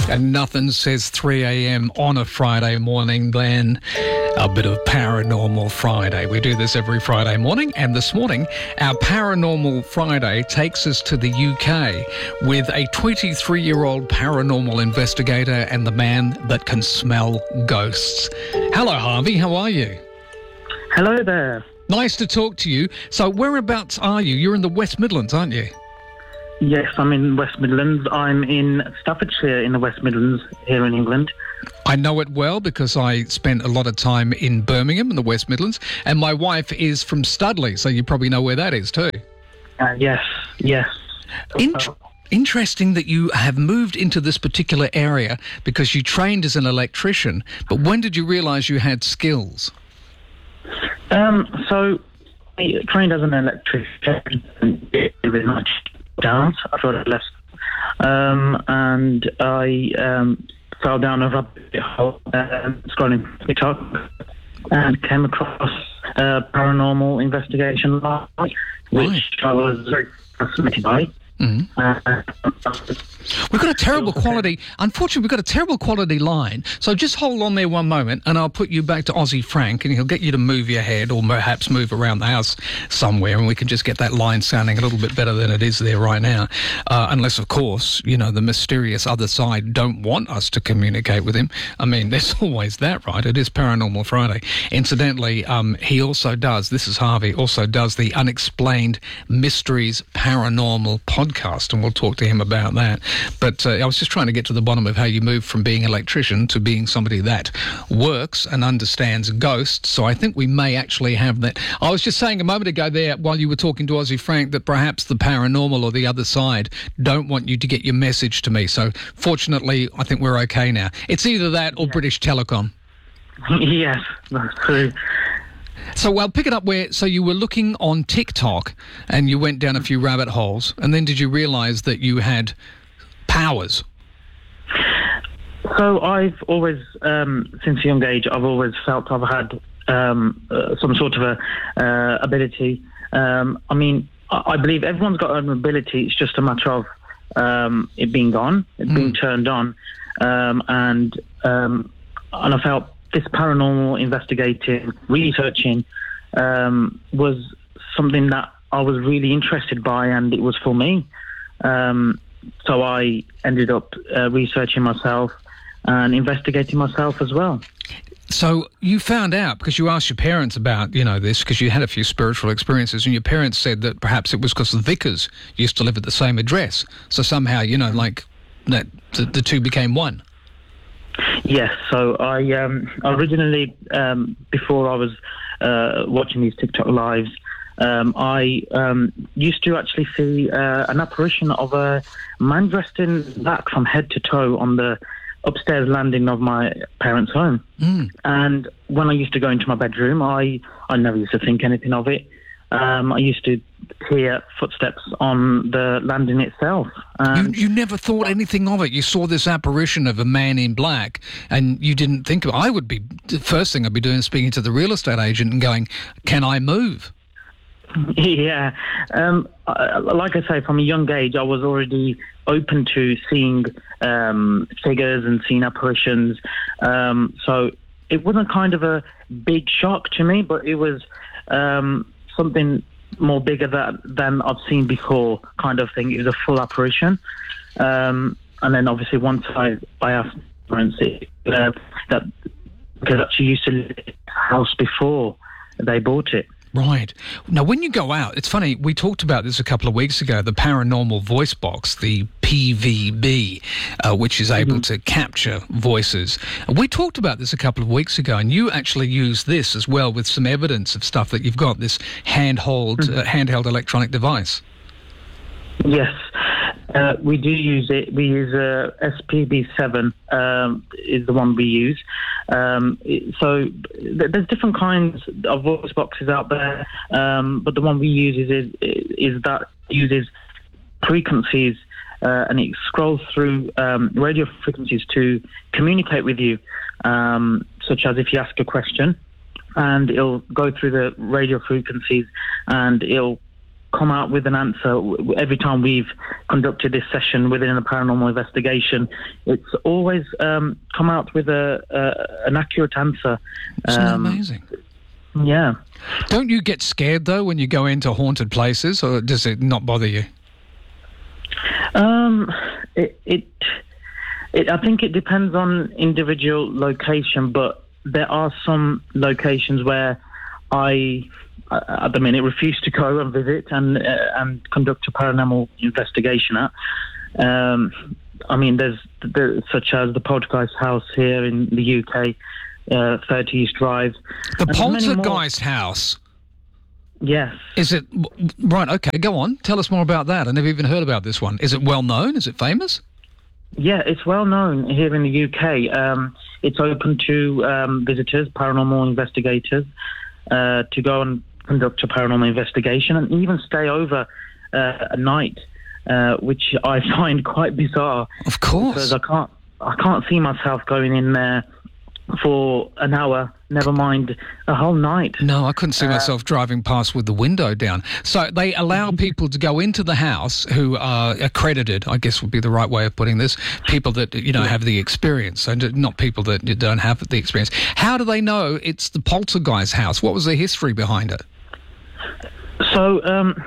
And nothing says 3 a.m. on a Friday morning than a bit of Paranormal Friday. We do this every Friday morning, and this morning our Paranormal Friday takes us to the UK with a 23-year-old paranormal investigator and the man that can smell ghosts. Hello, Harvey. How are you? Hello there. Nice to talk to you. So whereabouts are you? You're in the West Midlands, aren't you? Yes, I'm in West Midlands. I'm in Staffordshire in the West Midlands here in England. I know it well because I spent a lot of time in Birmingham in the West Midlands, and my wife is from Studley, so you probably know where that is too. Yes. Interesting that you have moved into this particular area because you trained as an electrician, but when did you realise you had skills? So I trained as an electrician very much down after I left, and I fell down a rabbit hole scrolling TikTok and came across a paranormal investigation live, which I was very fascinated by. We've got a terrible quality. Unfortunately, we've got a terrible quality line. So just hold on there one moment, and I'll put you back to Aussie Frank, and he'll get you to move your head, or perhaps move around the house somewhere, and we can just get that line sounding a little bit better than it is there right now. Unless, of course, you know, the mysterious other side don't want us to communicate with him. I mean, there's always that, right? It is Paranormal Friday. Incidentally, he also does. This is Harvey. Also does the Unexplained Mysteries Paranormal podcast, and we'll talk to him about that. But I was just trying to get to the bottom of how you moved from being an electrician to being somebody that works and understands ghosts. So I think we may actually have that. I was just saying a moment ago there while you were talking to Aussie Frank that perhaps the paranormal or the other side don't want you to get your message to me. So fortunately, I think we're okay now. It's either that or British Telecom. Yes, that's true. So I'll pick it up so you were looking on TikTok and you went down a few rabbit holes, and then did you realise that you had powers? So I've always, since a young age, I've always felt I've had some sort of a ability. I mean, I believe everyone's got an ability. It's just a matter of it being on, it being turned on, and I felt this paranormal investigating, researching was something that I was really interested by, and it was for me. So I ended up researching myself and investigating myself as well. So you found out because you asked your parents about, you know, this, because you had a few spiritual experiences, and your parents said that perhaps it was because the Vickers used to live at the same address. So somehow, you know, like that the two became one. Yes, so I originally, before I was watching these TikTok lives, I used to actually see an apparition of a man dressed in black from head to toe on the upstairs landing of my parents' home. And when I used to go into my bedroom, I never used to think anything of it. I used to hear footsteps on the landing itself. You never thought anything of it? You saw this apparition of a man in black and you didn't think of it? The first thing I'd be doing is speaking to the real estate agent and going, can I move? Yeah. Like I say, from a young age, I was already open to seeing figures and seeing apparitions. So it wasn't kind of a big shock to me, but it was something more bigger than I've seen before, kind of thing. It was a full apparition. And then obviously once I asked parents that because she used to live in the house before they bought it. Right. Now, when you go out, it's funny, we talked about this a couple of weeks ago, the Paranormal Voice Box, the PVB, which is able to capture voices. We talked about this a couple of weeks ago, and you actually use this as well with some evidence of stuff that you've got, this handheld electronic device. Yes. We do use it. We use SPB7 is the one we use. So there's different kinds of voice boxes out there, but the one we use is that uses frequencies, and it scrolls through radio frequencies to communicate with you, such as if you ask a question, and it'll go through the radio frequencies and it'll come out with an answer. Every time we've conducted this session within a paranormal investigation, it's always come out with an accurate answer. Isn't that amazing? Yeah. Don't you get scared, though, when you go into haunted places, or does it not bother you? I think it depends on individual location, but there are some locations where I at the minute refuse to go and visit and conduct a paranormal investigation at. I mean, there's such as the Poltergeist House here in the UK, 30 East Drive. The Poltergeist House? Yes. Is it... Right, okay, go on. Tell us more about that. I never even heard about this one. Is it well known? Is it famous? Yeah, it's well known here in the UK. It's open to visitors, paranormal investigators, to go and conduct a paranormal investigation and even stay over a night, which I find quite bizarre. Of course. Because I can't see myself going in there for an hour, never mind a whole night. No, I couldn't see myself driving past with the window down. So they allow people to go into the house who are accredited, I guess would be the right way of putting this, people that, have the experience, so not people that don't have the experience. How do they know it's the Poltergeist House? What was the history behind it? So,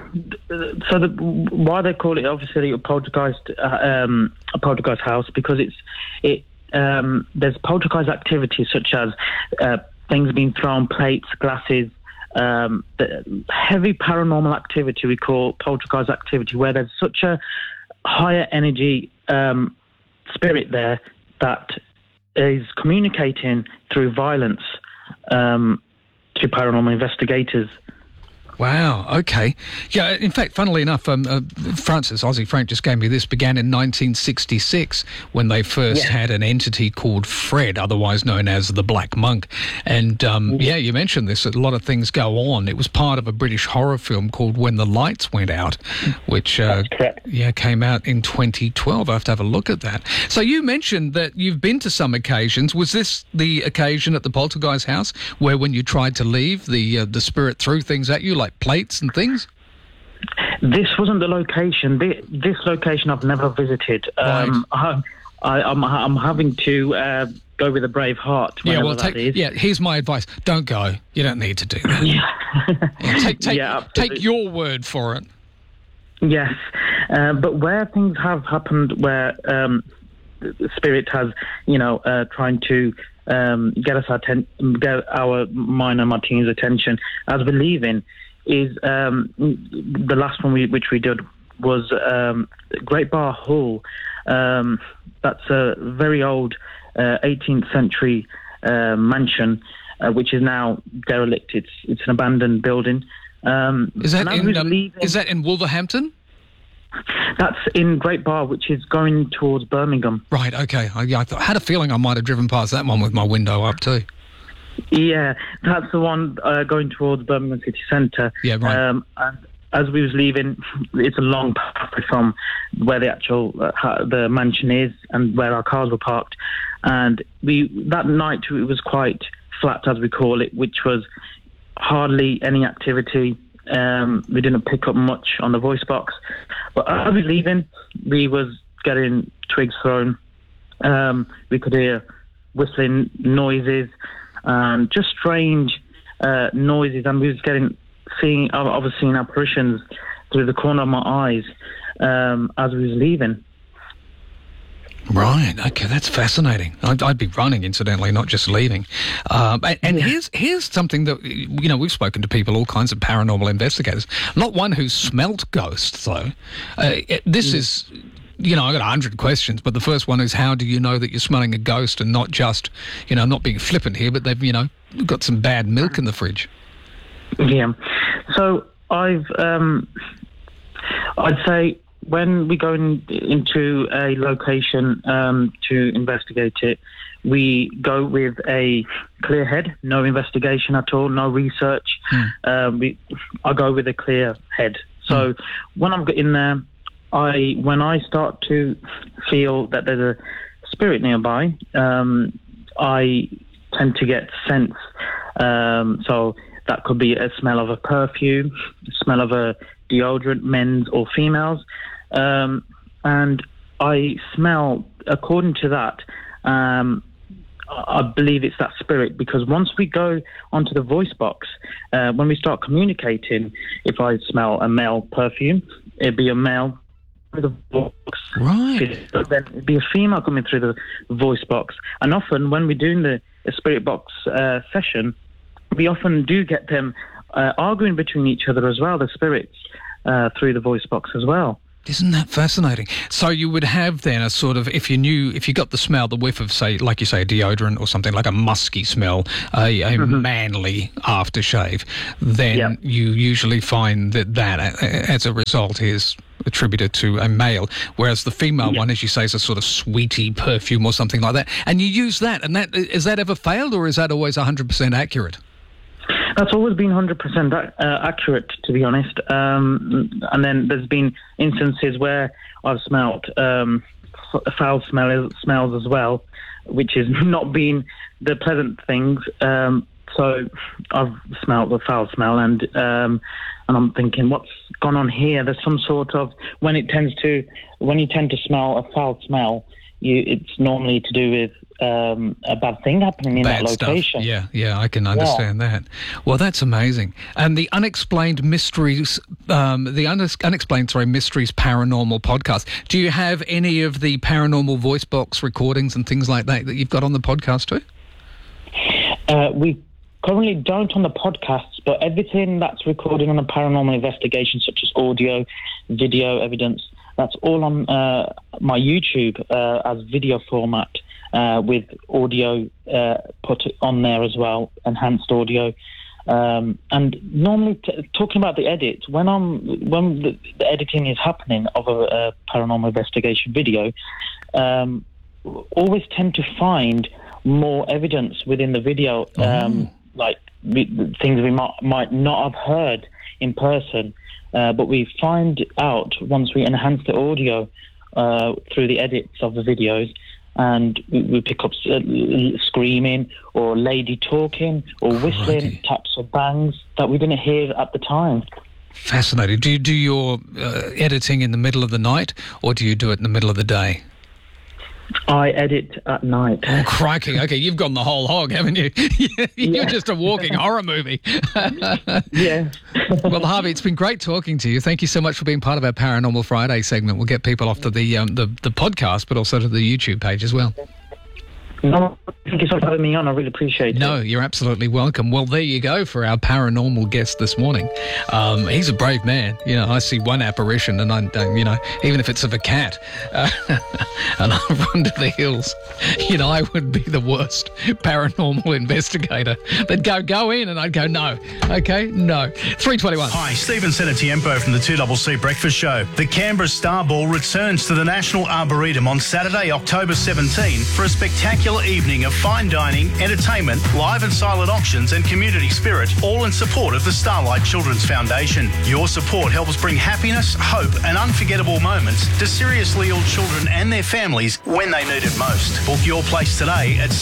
why they call it obviously a poltergeist house, because there's poltergeist activity such as things being thrown, plates, glasses, the heavy paranormal activity we call poltergeist activity, where there's such a higher energy spirit there that is communicating through violence to paranormal investigators. Wow, okay. Yeah, in fact, funnily enough, Ozzy Frank just gave me this, began in 1966 when they first had an entity called Fred, otherwise known as the Black Monk. And, you mentioned this, a lot of things go on. It was part of a British horror film called When the Lights Went Out, which came out in 2012. I have to have a look at that. So you mentioned that you've been to some occasions. Was this the occasion at the Poltergeist House where when you tried to leave, the spirit threw things at you, like plates and things? This wasn't the location. This location I've never visited. Right. I'm having to go with a brave heart. Here's my advice: don't go. You don't need to do that. Take your word for it. Yes, but where things have happened, where the spirit has, trying to get our mine and my team's attention as we're leaving, is the last one which we did was Great Bar Hall. That's a very old 18th century mansion, which is now derelict. It's an abandoned building. Is that in Wolverhampton? That's in Great Bar, which is going towards Birmingham. Right, okay. I had a feeling I might have driven past that one with my window up too. Yeah, that's the one going towards Birmingham City Centre. Yeah, right. And as we was leaving, it's a long path from where the actual the mansion is and where our cars were parked. And that night it was quite flat, as we call it, which was hardly any activity. We didn't pick up much on the voice box. But as we were leaving, we was getting twigs thrown. We could hear whistling noises and just strange noises, and we was seeing apparitions through the corner of my eyes as we was leaving. Right. Okay, that's fascinating. I'd be running, incidentally, not just leaving. Here's something that we've spoken to people, all kinds of paranormal investigators. Not one who's smelt ghosts, though. This is. I got 100 questions, but the first one is, how do you know that you're smelling a ghost and not just, I'm not being flippant here, but they've, got some bad milk in the fridge? Yeah. So I'd say when we go into a location to investigate it, we go with a clear head, no investigation at all, no research. I go with a clear head. So when I'm in there, when I start to feel that there's a spirit nearby, I tend to get sense. So that could be a smell of a perfume, smell of a deodorant, men's or females. And I smell, according to that, I believe it's that spirit, because once we go onto the voice box, when we start communicating, if I smell a male perfume, it'd be a male through the voice box. Right. Then it'd be a female coming through the voice box. And often when we're doing the spirit box session, we often do get them arguing between each other as well, the spirits, through the voice box as well. Isn't that fascinating? So you would have then a sort of, if you got the smell, the whiff of, say, like you say, a deodorant or something, like a musky smell, a manly aftershave, then you usually find that as a result is attributed to a male, whereas the female one, as you say, is a sort of sweetie perfume or something like that. And you use that, and that, has that ever failed, or is that always 100% accurate? That's always been 100% accurate, to be honest. And then there's been instances where I've smelt foul smells as well, which has not been the pleasant things. So I've smelt the foul smell, and I'm thinking, what's gone on here? There's some sort of, when you tend to smell a foul smell, it's normally to do with a bad thing happening in that location. Stuff. Yeah, I can understand that. Well, that's amazing. And the Unexplained Mysteries, Unexplained Mysteries Paranormal podcast. Do you have any of the paranormal voice box recordings and things like that you've got on the podcast too? We currently don't on the podcasts, but everything that's recorded on a paranormal investigation, such as audio, video evidence, that's all on my YouTube as video format, with audio put on there as well, enhanced audio. And normally, talking about the edit, when the editing is happening of a paranormal investigation video, always tend to find more evidence within the video, like things we might not have heard in person. But we find out once we enhance the audio through the edits of the videos, and we pick up screaming or lady talking or whistling, taps or bangs that we didn't hear at the time. Fascinating. Do you do your editing in the middle of the night, or do you do it in the middle of the day? I edit at night. Oh, crikey. Okay, you've gone the whole hog, haven't you? You're just a walking horror movie. Yeah. Well, Harvey, it's been great talking to you. Thank you so much for being part of our Paranormal Friday segment. We'll get people off to the podcast, but also to the YouTube page as well. No, thank you so much for having me on. I really appreciate it. No, you're absolutely welcome. Well, there you go for our paranormal guest this morning. He's a brave man. You know, I see one apparition and I don't, even if it's of a cat, and I run to the hills, I would be the worst paranormal investigator. They'd go in, and I'd go, no. Okay, no. 3:21. Hi, Stephen Senatiempo from the 2CC Breakfast Show. The Canberra Star Ball returns to the National Arboretum on Saturday, October 17 for a spectacular evening of fine dining, entertainment, live and silent auctions and community spirit, all in support of the Starlight Children's Foundation. Your support helps bring happiness, hope and unforgettable moments to seriously ill children and their families when they need it most. Book your place today at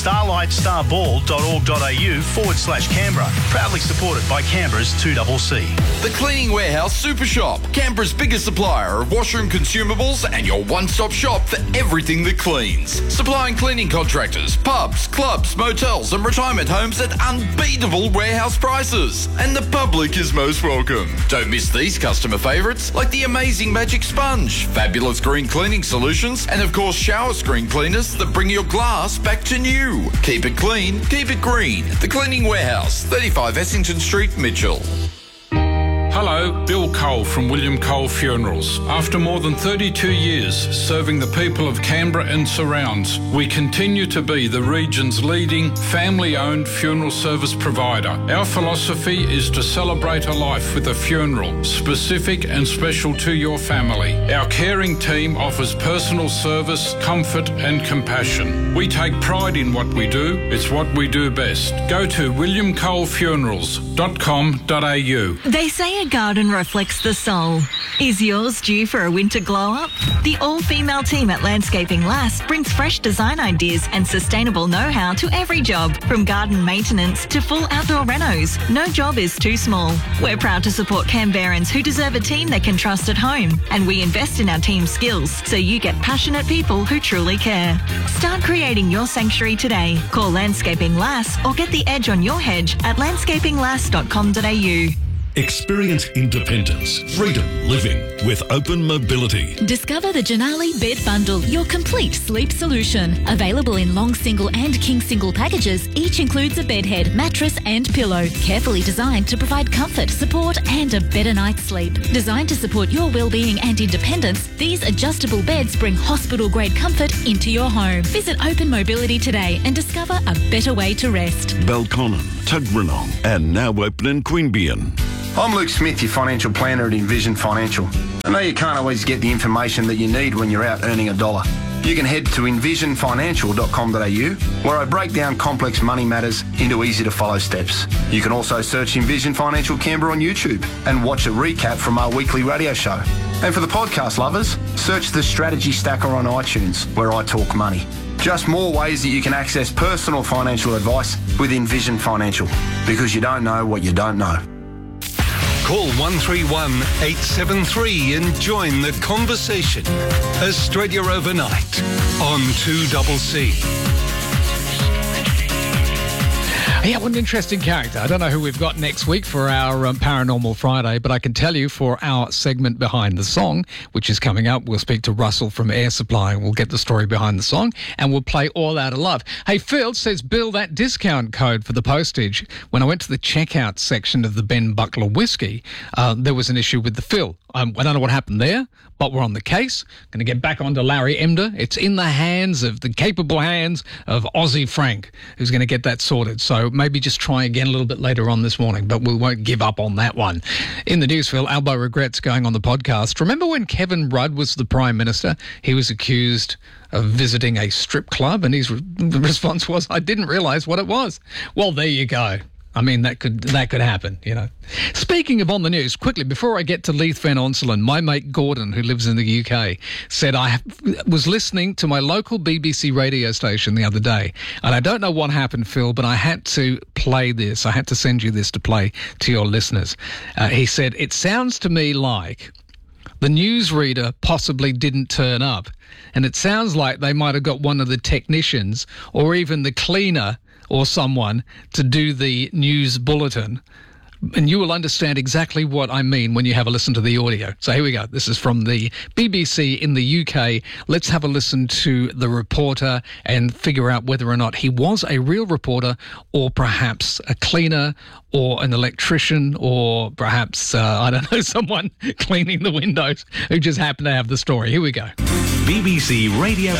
starlightstarBall.org.au/Canberra. Proudly supported by Canberra's 2CC. The Cleaning Warehouse Super Shop, Canberra's biggest supplier of washroom consumables and your one-stop shop for everything that cleans. Supplying cleaning contractors, pubs, clubs, motels and retirement homes at unbeatable warehouse prices. And the public is most welcome. Don't miss these customer favourites like the amazing Magic Sponge, fabulous green cleaning solutions and of course shower screen cleaners that bring your glass back to new. Keep it clean, keep it green. The Cleaning Warehouse, 35 Essington Street, Mitchell. Hello, Bill Cole from William Cole Funerals. After more than 32 years serving the people of Canberra and surrounds, we continue to be the region's leading family-owned funeral service provider. Our philosophy is to celebrate a life with a funeral, specific and special to your family. Our caring team offers personal service, comfort and compassion. We take pride in what we do. It's what we do best. Go to williamcolefunerals.com.au. They say a garden reflects Complex The Soul. Is yours due for a winter glow-up? The all-female team at Landscaping Lass brings fresh design ideas and sustainable know-how to every job, from garden maintenance to full outdoor renos. No job is too small. We're proud to support Canberrans who deserve a team they can trust at home, and we invest in our team's skills so you get passionate people who truly care. Start creating your sanctuary today. Call Landscaping Lass or get the edge on your hedge at landscapinglass.com.au. Experience independence, freedom living with Open Mobility. Discover the Janali Bed Bundle, your complete sleep solution. Available in long single and king single packages, each includes a bed head, mattress and pillow. Carefully designed to provide comfort, support and a better night's sleep. Designed to support your well-being and independence, these adjustable beds bring hospital-grade comfort into your home. Visit Open Mobility today and discover a better way to rest. Belconnen, Tuggeranong and now open in Queanbeyan. I'm Luke Smith, your financial planner at Envision Financial. I know you can't always get the information that you need when you're out earning a dollar. You can head to envisionfinancial.com.au, where I break down complex money matters into easy-to-follow steps. You can also search Envision Financial Canberra on YouTube and watch a recap from our weekly radio show. And for the podcast lovers, search the Strategy Stacker on iTunes, where I talk money. Just more ways that you can access personal financial advice with Envision Financial, because you don't know what you don't know. Call 131 873 and join the conversation. Australia Overnight on 2CC. Yeah, what an interesting character. I don't know who we've got next week for our Paranormal Friday, but I can tell you for our segment Behind the Song, which is coming up, we'll speak to Russell from Air Supply and we'll get the story behind the song and we'll play All Out of Love. Hey, Phil says, Bill, that discount code for the postage, when I went to the checkout section of the Ben Buckler whiskey, there was an issue with the fill. I don't know what happened there, but we're on the case. Going to get back onto Larry Emder. It's in the hands of the capable hands of Aussie Frank, who's going to get that sorted. So maybe just try again a little bit later on this morning, but we won't give up on that one. In the news, Phil, Albo regrets going on the podcast. Remember when Kevin Rudd was the Prime Minister? He was accused of visiting a strip club, and his response was, I didn't realise what it was. Well, there you go. I mean, that could happen, you know. Speaking of on the news, quickly, before I get to Leith Van Onselen, my mate Gordon, who lives in the UK, said I was listening to my local BBC radio station the other day, and I don't know what happened, Phil, but I had to play this. I had to send you this to play to your listeners. He said, it sounds to me like the newsreader possibly didn't turn up, and it sounds like they might have got one of the technicians or even the cleaner or someone to do the news bulletin. And you will understand exactly what I mean when you have a listen to the audio. So here we go. This is from the BBC in the UK. Let's have a listen to the reporter and figure out whether or not he was a real reporter or perhaps a cleaner or an electrician or perhaps, someone cleaning the windows who just happened to have the story. Here we go. BBC Radio.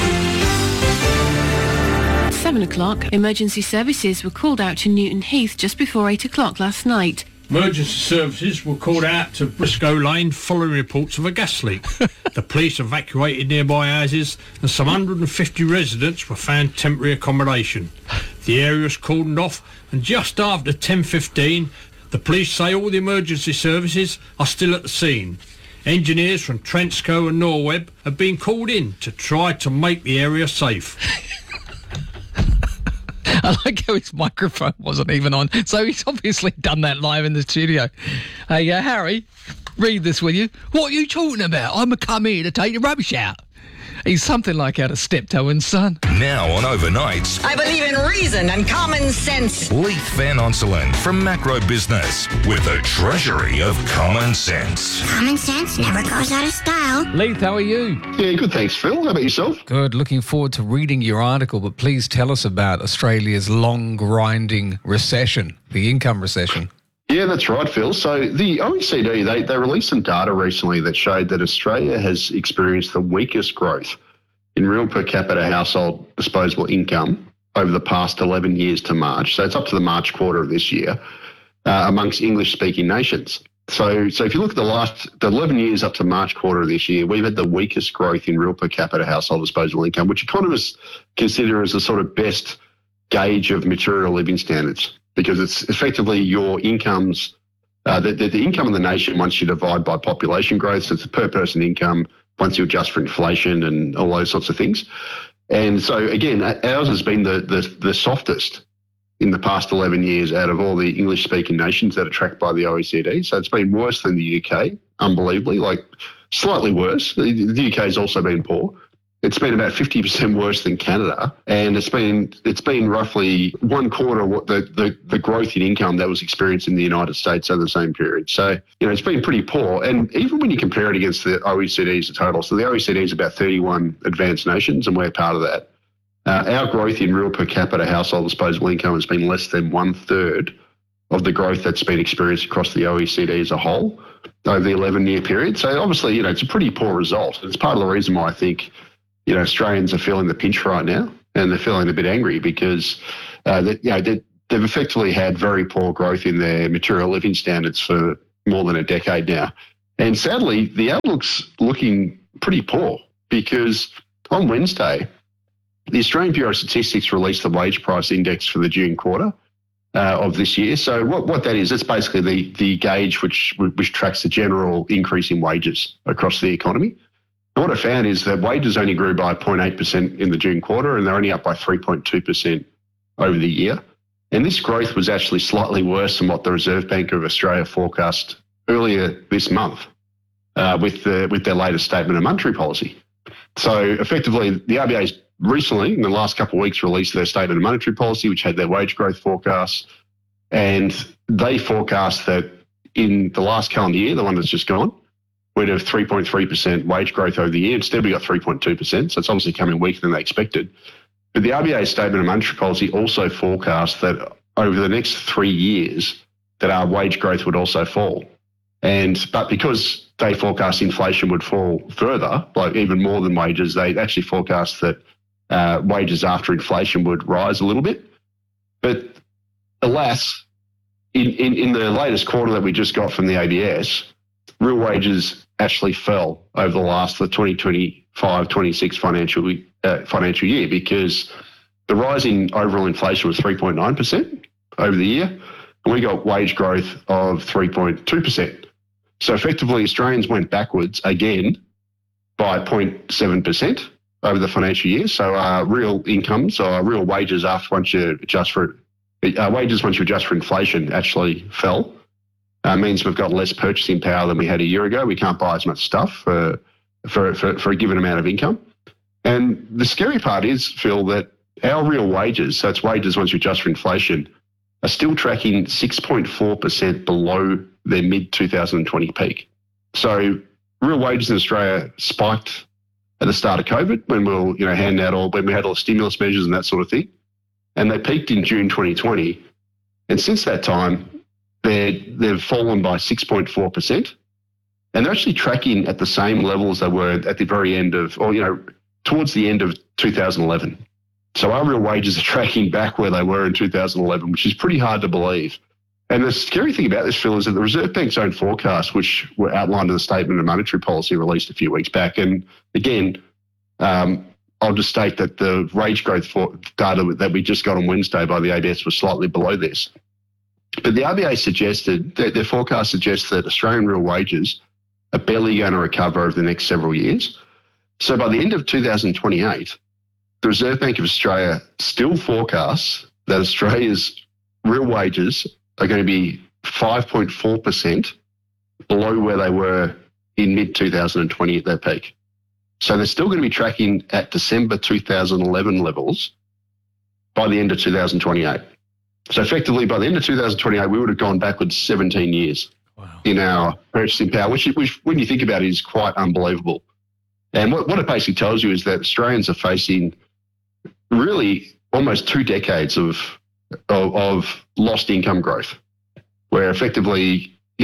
7 o'clock, emergency services were called out to Newton Heath just before 8 o'clock last night. Emergency services were called out to Briscoe Lane following reports of a gas leak. The police evacuated nearby houses and some 150 residents were found temporary accommodation. The area was cordoned off, and just after 10:15, the police say all the emergency services are still at the scene. Engineers from Transco and Norweb have been called in to try to make the area safe. I like how his microphone wasn't even on. So he's obviously done that live in the studio. Hey, Harry, read this, will you? What are you talking about? I'm come here to take the rubbish out. He's something like out of Steptoe and Son. Now on Overnights. I believe in reason and common sense. Leith Van Onselen from Macro Business with a treasury of common sense. Common sense never goes out of style. Leith, how are you? Yeah, good, thanks, Phil. How about yourself? Good. Looking forward to reading your article, but please tell us about Australia's long grinding recession, the income recession. Yeah, that's right, Phil. So the OECD, they released some data recently that showed that Australia has experienced the weakest growth in real per capita household disposable income over the past 11 years to March. So it's up to the March quarter of this year amongst English-speaking nations. So if you look at the 11 years up to March quarter of this year, we've had the weakest growth in real per capita household disposable income, which economists consider as the sort of best gauge of material living standards, because it's effectively your incomes The income of the nation, once you divide by population growth, so it's a per person income, once you adjust for inflation and all those sorts of things. And so, again, ours has been the softest in the past 11 years out of all the English-speaking nations that are tracked by the OECD. So it's been worse than the UK, unbelievably, like slightly worse. The UK has also been poor. It's been about 50% worse than Canada, and it's been roughly one quarter of what the growth in income that was experienced in the United States over the same period. So, it's been pretty poor. And even when you compare it against the OECD as a total, so the OECD is about 31 advanced nations, and we're part of that. Our growth in real per capita household disposable income has been less than 1/3 of the growth that's been experienced across the OECD as a whole over the 11-year period. So obviously, it's a pretty poor result. It's part of the reason why I think Australians are feeling the pinch right now, and they're feeling a bit angry because they've effectively had very poor growth in their material living standards for more than a decade now. And sadly, the outlook's looking pretty poor because on Wednesday, the Australian Bureau of Statistics released the wage price index for the June quarter of this year. So what that is, it's basically the gauge which tracks the general increase in wages across the economy. And what I found is that wages only grew by 0.8% in the June quarter, and they're only up by 3.2% over the year. And this growth was actually slightly worse than what the Reserve Bank of Australia forecast earlier this month with their latest statement of monetary policy. So effectively, the RBA's recently, in the last couple of weeks, released their statement of monetary policy, which had their wage growth forecasts. And they forecast that in the last calendar year, the one that's just gone, we'd have 3.3% wage growth over the year. Instead, we got 3.2%. So it's obviously coming weaker than they expected. But the RBA's statement of monetary policy also forecast that over the next 3 years, that our wage growth would also fall. But because they forecast inflation would fall further, like even more than wages, they actually forecast that wages after inflation would rise a little bit. But alas, in the latest quarter that we just got from the ABS, real wages actually fell over the 2025-26 financial year because the rise in overall inflation was 3.9% over the year, and we got wage growth of 3.2%. So effectively, Australians went backwards again by 0.7% over the financial year. So our real incomes, or our real wages once you adjust for inflation, actually fell. Means we've got less purchasing power than we had a year ago. We can't buy as much stuff for a given amount of income. And the scary part is, Phil, that our real wages, so it's wages once you adjust for inflation, are still tracking 6.4% below their mid-2020 peak. So real wages in Australia spiked at the start of COVID when we were handing out when we had all the stimulus measures and that sort of thing. And they peaked in June 2020. And since that time, they've fallen by 6.4%, and they're actually tracking at the same levels they were at the very end of, towards the end of 2011. So our real wages are tracking back where they were in 2011, which is pretty hard to believe. And the scary thing about this, Phil, is that the Reserve Bank's own forecasts, which were outlined in the Statement of Monetary Policy released a few weeks back, and again, I'll just state that the wage growth data that we just got on Wednesday by the ABS was slightly below this. But the RBA suggested, their forecast suggests that Australian real wages are barely going to recover over the next several years. So by the end of 2028, the Reserve Bank of Australia still forecasts that Australia's real wages are going to be 5.4% below where they were in mid-2020 at their peak. So they're still going to be tracking at December 2011 levels by the end of 2028. So effectively, by the end of 2028, we would have gone backwards 17 years in our purchasing power, which, when you think about it, is quite unbelievable. And what it basically tells you is that Australians are facing really almost 2 decades of lost income growth, where effectively, we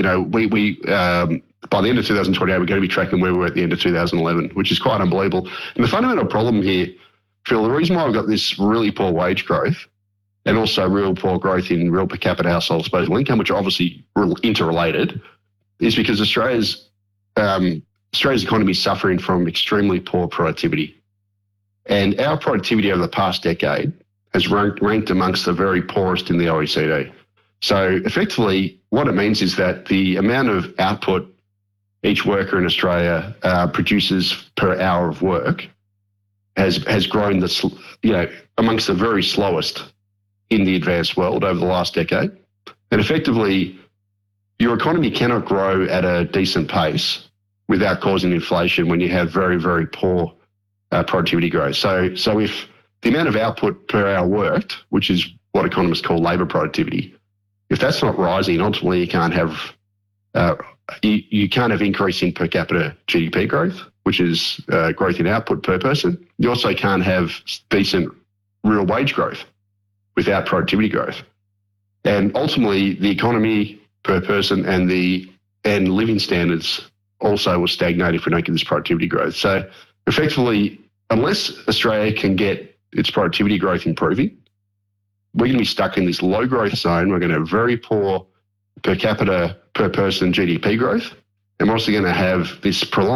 by the end of 2028, we're going to be tracking where we were at the end of 2011, which is quite unbelievable. And the fundamental problem here, Phil, the reason why we've got this really poor wage growth and also real poor growth in real per capita household disposable income, which are obviously interrelated, is because Australia's economy is suffering from extremely poor productivity. And our productivity over the past decade has ranked amongst the very poorest in the OECD. So effectively, what it means is that the amount of output each worker in Australia produces per hour of work has grown amongst the very slowest in the advanced world over the last decade. And effectively, your economy cannot grow at a decent pace without causing inflation when you have very, very poor productivity growth. So if the amount of output per hour worked, which is what economists call labour productivity, if that's not rising, ultimately you can't have increasing per capita GDP growth, which is growth in output per person. You also can't have decent real wage growth without productivity growth. And ultimately, the economy per person and living standards also will stagnate if we don't get this productivity growth. So effectively, unless Australia can get its productivity growth improving, we're going to be stuck in this low growth zone. We're going to have very poor per capita per person GDP growth. And we're also going to have this prolonged